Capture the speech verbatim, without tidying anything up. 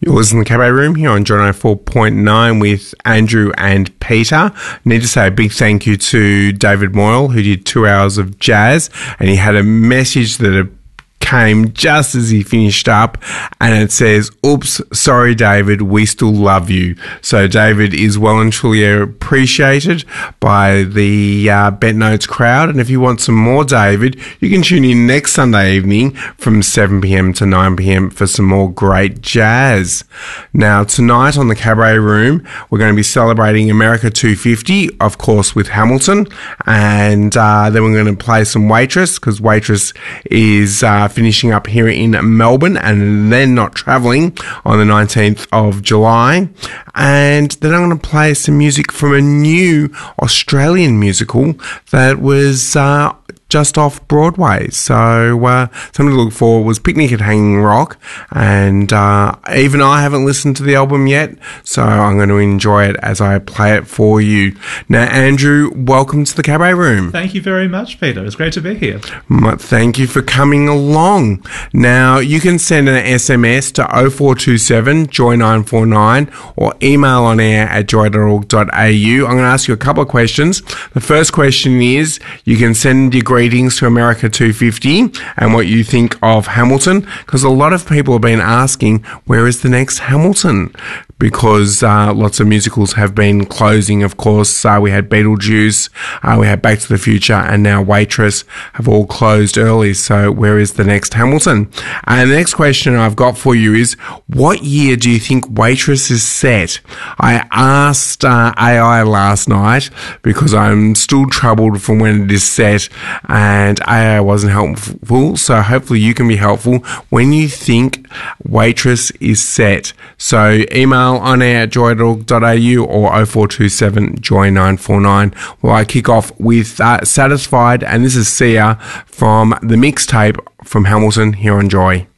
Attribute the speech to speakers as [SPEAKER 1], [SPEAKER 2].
[SPEAKER 1] You're listening to the Cabaret Room here on Joy ninety-four point nine with Andrew and Peter. I need to say a big thank you to David Moyle, who did two hours of jazz, and he had a message that came just as he finished up, and it says, "Oops, sorry David, we still love you." So David is well and truly appreciated by the uh, Bet Notes crowd, and if you want some more David, you can tune in next Sunday evening from seven p.m. to nine p.m. for some more great jazz. Now tonight on the Cabaret Room, we're going to be celebrating America two fifty, of course, with Hamilton, and uh, then we're going to play some Waitress, because Waitress is uh, finishing up here in Melbourne and then not travelling on the nineteenth of July. And then I'm going to play some music from a new Australian musical that was uh, just off Broadway. So uh, something to look for was Picnic at Hanging Rock, and uh, even I haven't listened to the album yet, so I'm going to enjoy it as I play it for you. Now, Andrew, welcome to the Cabaret Room.
[SPEAKER 2] Thank you very much, Peter. It's great to be here.
[SPEAKER 1] Thank you for coming along. Now, you can send an S M S to oh four two seven, joy nine four nine or email on air at joy dot org dot a u. I'm going to ask you a couple of questions. The first question is, you can send your greetings to America two fifty and what you think of Hamilton, because a lot of people have been asking, where is the next Hamilton? Because uh, lots of musicals have been closing, of course. Uh, we had Beetlejuice, uh, we had Back to the Future, and now Waitress have all closed early. So where is the next Hamilton? And the next question I've got for you is, what year do you think Waitress is set? I asked uh, A I last night because I'm still troubled from when it is set, and A I wasn't helpful. So hopefully you can be helpful when you think Waitress is set. So email on air at joy dot org dot a u or oh four two seven, joy nine four nine. Well, I kick off with uh, Satisfied, and this is Sia from the mixtape from Hamilton here on Joy.